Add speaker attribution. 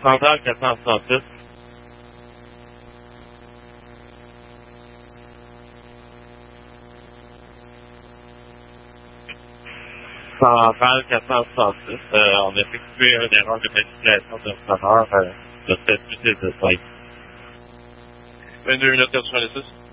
Speaker 1: Centrale 466. Centrale 466. On a effectué une erreur de manipulation de l'opérateur. De cette utile de 5.
Speaker 2: 22 minutes 466.